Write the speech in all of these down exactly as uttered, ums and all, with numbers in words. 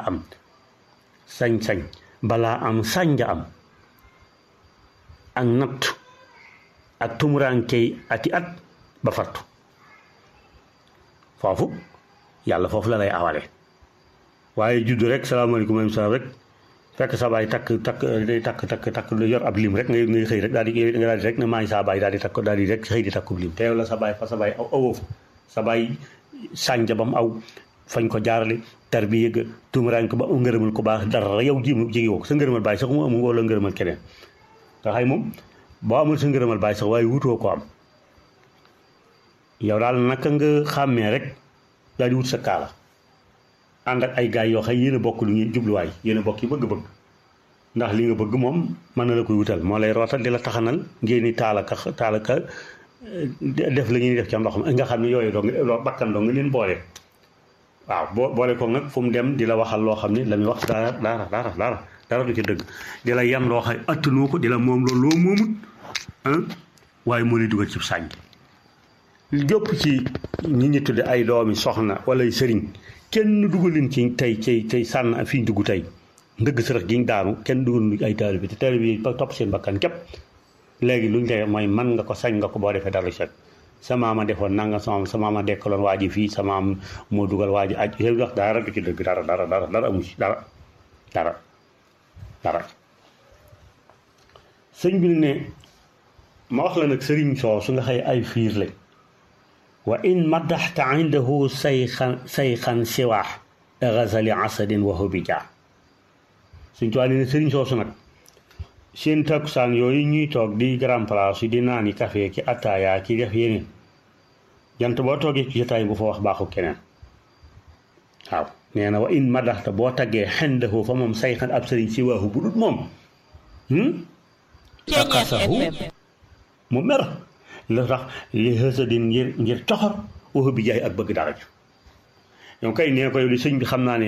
am sañ-sañ balaa am sànja am ak natt ak tumuraankey ati at ba fattu foofu yàlla foofu la lay awale waaye juddu rek salaamaaleykum alaykum salaam rek fekk sa baay takk takk day takk takk takk yor ab lim rek ngay ngay xëy rek daal di nga daal di rek ne maa ngi saa baay daal di takk daal di rek xëy di takkub lim teew la sa baay fa sa baay aw awoo fa sa baay sànja ba mu aw fañ ko jaarale tarbiya ga tumuraan ko ba ngërëmal ko baax dara yow ji jigi woo ko sa ngërëmal baay sax mu amu wala ngërëmal keneen nga xay moom boo amul sa ngërëmal baay sax waaye wutoo ko am yow daal naka nga xàmmee rek daal di wut sa kaala ànd ak ay gaay yoo xam yéen a bokk lu ñuy jubluwaay yéen a bokk yi bëgg-bëgg ndax li nga bëgg moom mën na la koy wutal moo lay rootal di la taxanal ngeen ni taalaka taalaka def la ñuy def ci ndox ma nga xam ne yooyu doo nga bakkan doo nga leen boole waaw boo boole ko nag fu mu dem di la waxal loo xam ne la muy wax dara dara dara dara dara du ci dëgg di la yan loo xam attanoo ko di la moom loolu loo moomut waaye moo lay dugal ci sànj jópp ci ñi ñi tudde ay doomi soxna wala ay sëriñ kenn dugalin ci tey tey tey sànn fi ñu dugg tey ndëgg sërëx gi ñu daanu kenn dugalin ay taalibe te taalibe yi ba topp seen bakkan képp léegi lu ñu koy mooy man nga ko sañ nga ko boo defee dara set sa maama defoon nanga sama sa maama dekkaloon waa ji fii sa maam moo dugal waa ji aj yooyu wax dara du ci dëgg dara dara dara dara amu ci dara dara dara sëñ bi ne ma wax la nag sëriñ soo su nga xëy ay fiir lañ wa in madaxta indahu sayxan sayxan siwaax gazali asadin wa hubija suñ tuwaa ne sëriñ soosu nag seen takkusaan yooyu ñuy toog di grand place yi di naani café ki ataaya ki def yeneen jant boo toogee ci jotaay bu fa wax baaxu keneen waaw nee na wa in madaxta boo taggee xindahu fa moom sayxan ab sëriñ siwaahu bu dut moom akasahu mu mer la tax li xësadin ngir ngir coxor waxu bi jaay ak bëgg dara ju yow kay nee ko yow li sëñ bi xam naa ne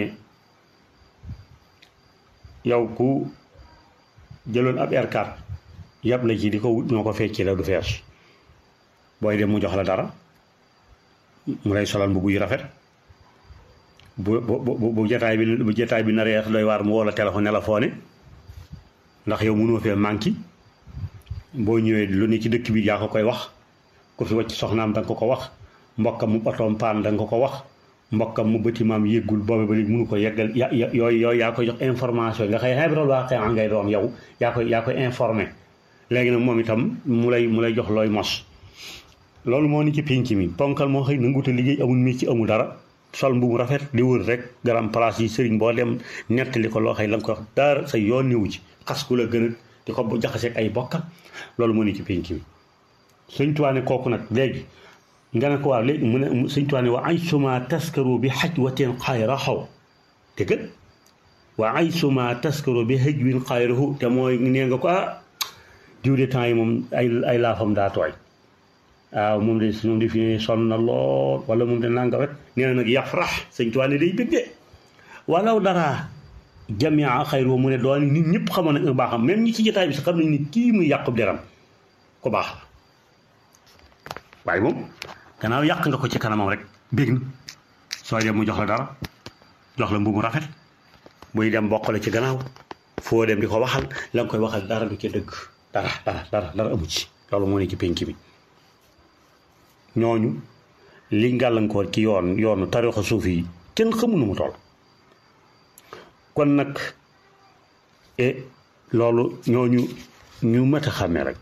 yow ku jëloon ab R quatre yàpp la ci di ko wut ñoo ko fecci la du fees booy dem mu jox la dara mu lay solal mbubb yu rafet bu bu bu jataay bi bu jataay bi naree doy waar mu woo la téléphone ne la foone ndax yow mënoo fee manqué boo ñëwee lu ne ci dëkk bi yaa ko koy wax ku fi wàcc soxnaam da nga ko ko wax mbokkam mu otoom paan da nga ko ko wax mbokkam mu bëti maam yéggul boobe ba léegi mënu ko yeggal ya yooyu yooyu yaa koy jox information nga xëy xebrol waa xëy ngay doon yow yaa koy yaa koy informé léegi nag moom itam mu lay mu lay jox looy mos loolu moo ni ci pénc mi ponkal moo xëy nanguta liggéey amul métier amul dara sol mbubu rafet di wër rek garam place yi sëriñ boo dem nettali ko loo xëy la nga ko wax dara sa yoon niwu ci xas ku la gën a di ko jaxaseeg ay bokkam loolu moo ni ci pénc mi sëñ Tuubaa ne kooku nag léegi nga ne ko waaw léegi mu ne sëñ Tuubaa ne wa ay suma taskaru bi xaj wateen xayra xaw dëggal wa ay suma taskaru bi xëj win xayrahu te mooy nee nga ko ah diw de temps yi moom ay ay laafam daa tooy waaw moom de moom de fi ne sonn na lool wala moom de nanga rek nee na nag yafrax sëñ Tuubaa ne day bëgge walaw dara jamia xayru mu ne doon nit ñëpp xamoon nañ baaxam même ñi ci jotaay bi sax xam nañ ni kii muy yàqu deram ko baax la waaye moom gannaaw yàq nga ko ci kanamam rek bég na sooy dem mu jox la dara jox la mbubu rafet buy dem bokk la ci gannaaw foo dem di ko waxal la nga koy waxal dara du ci dëgg dara dara dara dara amu ci loolu moo ne ci pénc bi ñooñu li ngàllankoor ci yoon yoonu tariixa suuf yi kenn xamu nu mu toll kon nag e loolu ñooñu ñu mat a xàmmee rek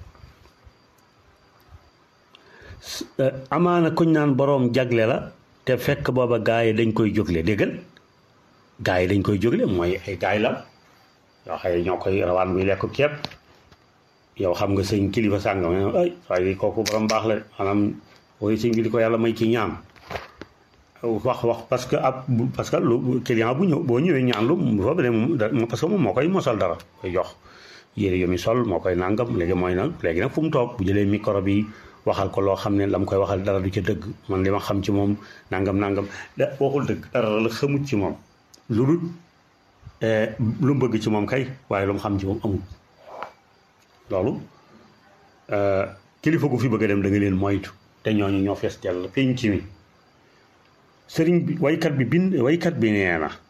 amaana kuñ naan boroom jagle la te fekk booba gaa yi dañ koy jógle déggal gaa yi dañ koy jógle mooy ay gaay la yoo xëy ñoo koy rawaan buy lekk ceeb yow xam nga sëñ kilifa sàngam ay waaye kooku borom baax la maanaam ooy sëñ bi di ko yàlla may ci ñaan wax wax parce que ab parce que lu client bu ñëw boo ñëwee ñaan lu foofu ne moom parce que moom moo koy mosal dara koy jox yére yu muy sol moo koy nàngam léegi mooy nag léegi nag fu mu toog bu jëlee micro bi waxal ko loo xam ne la mu koy waxal dara du ca dëgg man li ma xam ci moom nangam nangam da waxul dëgg dara la xamut ci moom lu dul lu mu bëgg ci moom kay waaye lu mu xam ci moom amul loolu kilifa gu fi bëgg a dem da nga leen moytu te ñooñu ñoo fees teel penc mi sëriñ bi waykat bi bind waykat bi nee na